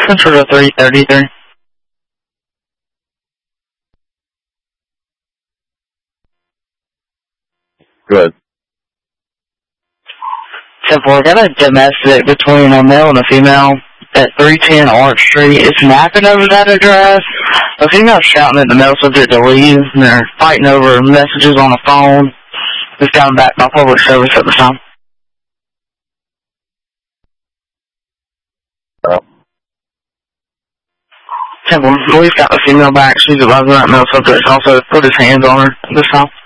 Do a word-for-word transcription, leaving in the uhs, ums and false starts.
Central to three thirty-three. Good. Simple. I got a domestic between a male and a female at three ten Arch Street. It's napping over that address. The female's shouting at the male subject to leave, and they're fighting over messages on the phone. Just got them back by public service at the time. Oh. Simple. We've got the female back. She's advising that male subject also put his hands on her this time.